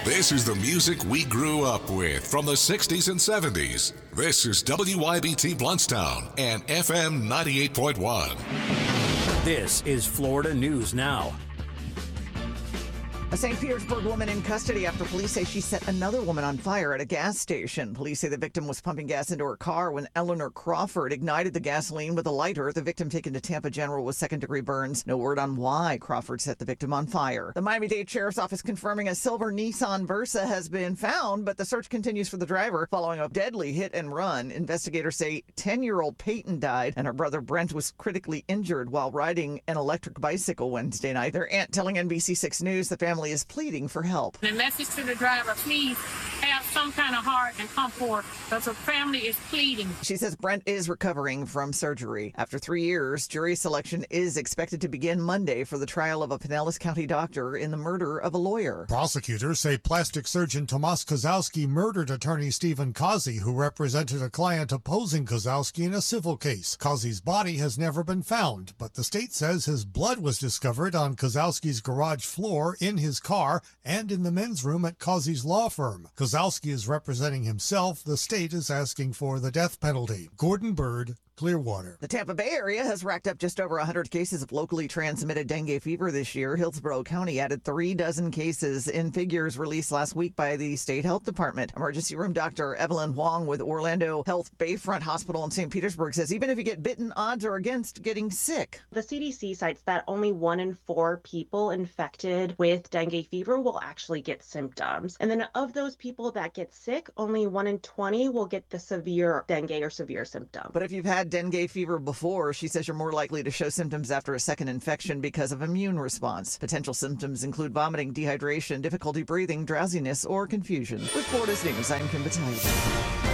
This is the music we grew up with from the 60s and 70s. This is WYBT Bluntstown and FM 98.1. This is Florida News Now. A St. Petersburg woman in custody after police say she set another woman on fire at a gas station. Police say the victim was pumping gas into her car when Eleanor Crawford ignited the gasoline with a lighter. The victim taken to Tampa General with second-degree burns. No word on why Crawford set the victim on fire. The Miami-Dade Sheriff's Office confirming a silver Nissan Versa has been found, but the search continues for the driver following a deadly hit and run. Investigators say 10-year-old Peyton died and her brother Brent was critically injured while riding an electric bicycle Wednesday night. Their aunt telling NBC6 News the family is pleading for help. The message to the driver, please have some kind of heart and come forward because the family is pleading. She says Brent is recovering from surgery. After 3 years, jury selection is expected to begin Monday for the trial of a Pinellas County doctor in the murder of a lawyer. Prosecutors say plastic surgeon Tomas Kozlowski murdered attorney Stephen Kazi, who represented a client opposing Kozlowski in a civil case. Kazi's body has never been found, but the state says his blood was discovered on Kozlowski's garage floor, in his car, and in the men's room at Kazi's law firm. Kozlowski is representing himself. The state is asking for the death penalty. Gordon Bird, Clearwater. The Tampa Bay area has racked up just over 100 cases of locally transmitted dengue fever this year. Hillsborough County added 36 cases in figures released last week by the state health department. Emergency room doctor Evelyn Huang with Orlando Health Bayfront Hospital in St. Petersburg says even if you get bitten, odds are against getting sick. The CDC cites that only 1 in 4 people infected with dengue fever will actually get symptoms. And then of those people that get sick, only 1 in 20 will get the severe dengue or severe symptom. But if you've had dengue fever before, she says you're more likely to show symptoms after a second infection because of immune response. Potential symptoms include vomiting, dehydration, difficulty breathing, drowsiness, or confusion. With Florida's News, I'm Kim Battaglia.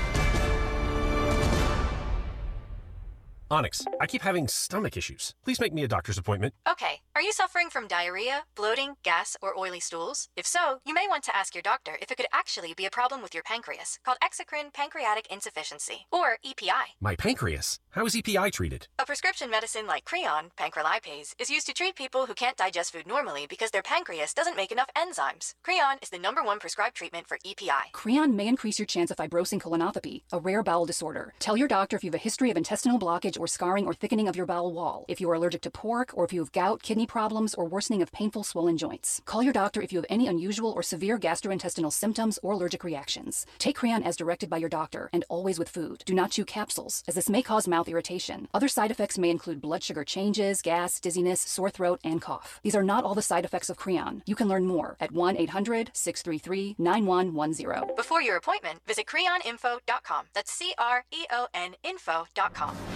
Onyx, I keep having stomach issues. Please make me a doctor's appointment. Okay, are you suffering from diarrhea, bloating, gas, or oily stools? If so, you may want to ask your doctor if it could actually be a problem with your pancreas, called exocrine pancreatic insufficiency, or EPI. My pancreas? How is EPI treated? A prescription medicine like Creon, pancrelipase, is used to treat people who can't digest food normally because their pancreas doesn't make enough enzymes. Creon is the #1 prescribed treatment for EPI. Creon may increase your chance of fibrosing colonopathy, a rare bowel disorder. Tell your doctor if you have a history of intestinal blockage or scarring or thickening of your bowel wall, if you are allergic to pork, or if you have gout, kidney problems, or worsening of painful swollen joints. Call your doctor if you have any unusual or severe gastrointestinal symptoms or allergic reactions. Take Creon as directed by your doctor, and always with food. Do not chew capsules, as this may cause mouth irritation. Other side effects may include blood sugar changes, gas, dizziness, sore throat, and cough. These are not all the side effects of Creon. You can learn more at 1-800-633-9110. Before your appointment, visit creoninfo.com. That's CREON info.com.